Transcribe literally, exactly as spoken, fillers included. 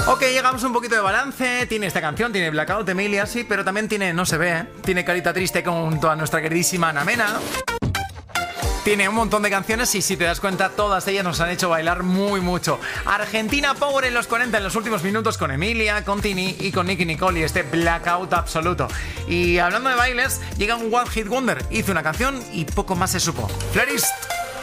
Ok, llegamos a un poquito de balance. Tiene esta canción, tiene Blackout de Emilia, sí, pero también tiene No se ve, ¿eh? Tiene Carita Triste junto a nuestra queridísima Ana Mena. Tiene un montón de canciones y si te das cuenta, todas ellas nos han hecho bailar muy mucho. Argentina Power en los cuarenta en los últimos minutos con Emilia, con Tini y con Nicki Nicole y este Blackout absoluto. Y hablando de bailes, llega un One Hit Wonder. Hizo una canción y poco más se supo. Flarist.